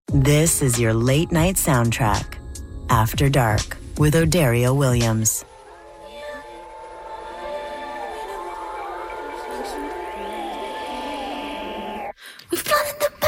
This is your late night soundtrack. After Dark with Odario Williams. We've got